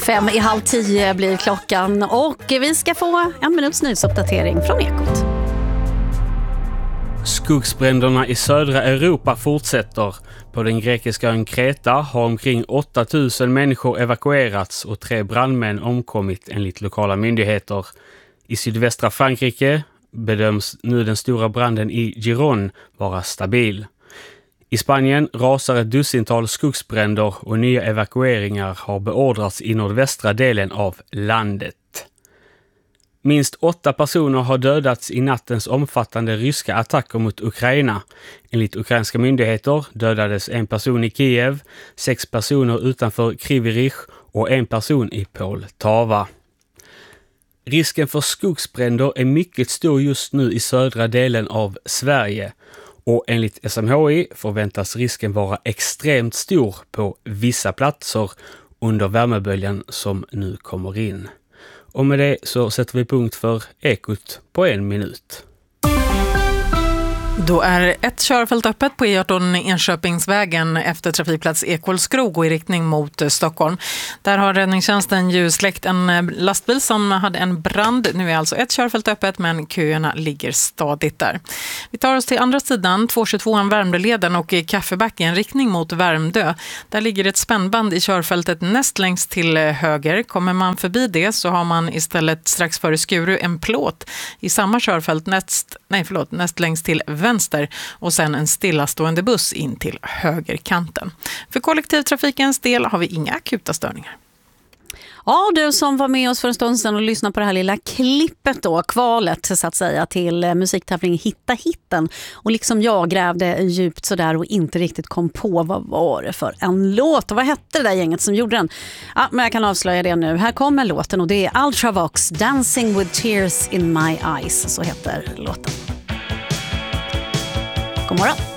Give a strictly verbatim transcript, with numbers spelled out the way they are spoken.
Fem i halv tio blir klockan och vi ska få en minuts nyhetsuppdatering från Ekot. Skogsbränderna i södra Europa fortsätter. På den grekiska ön Kreta har omkring åtta tusen människor evakuerats och tre brandmän omkommit enligt lokala myndigheter. I sydvästra Frankrike bedöms nu den stora branden i Gironde vara stabil. I Spanien rasar ett dussintal skogsbränder och nya evakueringar har beordrats i nordvästra delen av landet. Minst åtta personer har dödats i nattens omfattande ryska attacker mot Ukraina. Enligt ukrainska myndigheter dödades en person i Kiev, sex personer utanför Kryvyi och en person i Poltava. Risken för skogsbränder är mycket stor just nu i södra delen av Sverige. Och enligt S M H I förväntas risken vara extremt stor på vissa platser under värmeböljan som nu kommer in. Och med det så sätter vi punkt för Ekot på en minut. Då är ett körfält öppet på E arton Enköpingsvägen efter trafikplats Ekolskrog i riktning mot Stockholm. Där har räddningstjänsten ju släckt en lastbil som hade en brand. Nu är alltså ett körfält öppet men köerna ligger stadigt där. Vi tar oss till andra sidan, tvåhundratjugotvå Värmdöleden och Kaffebacken riktning mot Värmdö. Där ligger ett spännband i körfältet näst längst till höger. Kommer man förbi det så har man istället strax före Skuru en plåt i samma körfält näst, nej förlåt, näst längst till vänster och sen en stillastående buss in till högerkanten. För kollektivtrafikens del har vi inga akuta störningar. Ja, du som var med oss för en stund sedan och lyssnade på det här lilla klippet då, kvalet så att säga till musiktävlingen Hitta hitten. Och liksom jag grävde djupt sådär och inte riktigt kom på vad var det för en låt och vad hette det där gänget som gjorde den. Ja, men jag kan avslöja det nu. Här kommer låten och det är Ultravox, Dancing with Tears in My Eyes, så heter låten. God morgon.